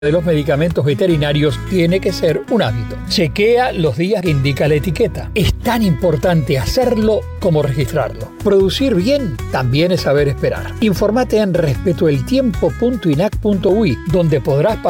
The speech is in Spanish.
de los medicamentos veterinarios tiene que ser un hábito. Chequea los días que indica la etiqueta. Es tan importante hacerlo como registrarlo. Producir bien también es saber esperar. Infórmate en respetoeltiempo.inac.ui, donde podrás